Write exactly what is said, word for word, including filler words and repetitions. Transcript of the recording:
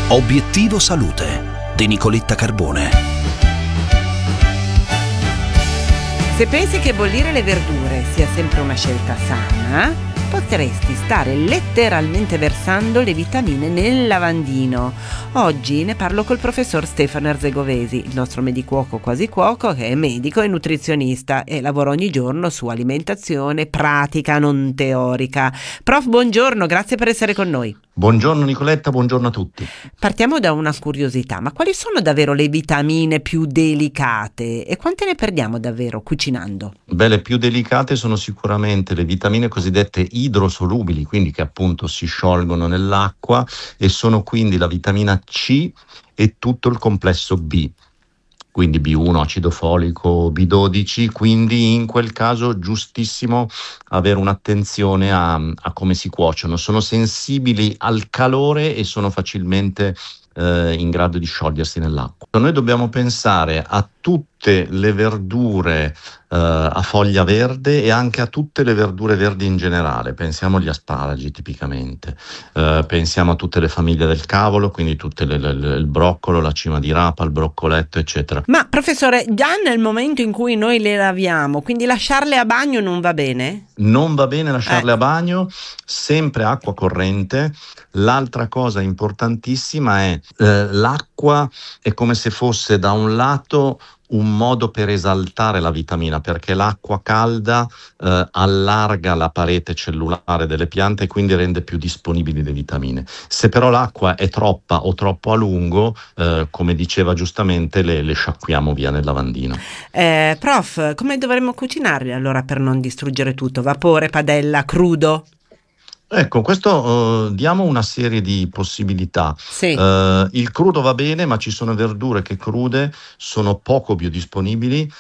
Obiettivo Salute di Nicoletta Carbone. Se pensi che bollire le verdure sia sempre una scelta sana, potresti stare letteralmente versando le vitamine nel lavandino. Oggi ne parlo col professor Stefano Erzegovesi, il nostro medicuoco quasi cuoco, che è medico e nutrizionista e lavora ogni giorno su alimentazione pratica, non teorica. Prof, buongiorno, grazie per essere con noi. Buongiorno Nicoletta, buongiorno a tutti. Partiamo da una curiosità, ma quali sono davvero le vitamine più delicate e quante ne perdiamo davvero cucinando? Beh, le più delicate sono sicuramente le vitamine cosiddette idrosolubili, quindi che appunto si sciolgono nell'acqua, e sono quindi la vitamina C e tutto il complesso B. Quindi B uno, acido folico, B dodici, quindi in quel caso giustissimo avere un'attenzione a, a come si cuociono. Sono sensibili al calore e sono facilmente eh, in grado di sciogliersi nell'acqua. Noi dobbiamo pensare a tutte le verdure eh, a foglia verde e anche a tutte le verdure verdi in generale. Pensiamo agli asparagi tipicamente, eh, pensiamo a tutte le famiglie del cavolo, quindi tutte le, le, le, il broccolo, la cima di rapa, il broccoletto, eccetera. Ma professore, già nel momento in cui noi le laviamo, quindi lasciarle a bagno non va bene? Non va bene lasciarle Eh. a bagno, sempre acqua corrente. L'altra cosa importantissima è eh, l'acqua è come se fosse da un lato un modo per esaltare la vitamina, perché l'acqua calda eh, allarga la parete cellulare delle piante e quindi rende più disponibili le vitamine. Se però l'acqua è troppa o troppo a lungo, eh, come diceva giustamente, le, le sciacquiamo via nel lavandino. Eh, prof, come dovremmo cucinarle allora per non distruggere tutto? Vapore, padella, crudo? Ecco, questo uh, diamo una serie di possibilità. Sì. Uh, il crudo va bene, ma ci sono verdure che crude sono poco biodisponibili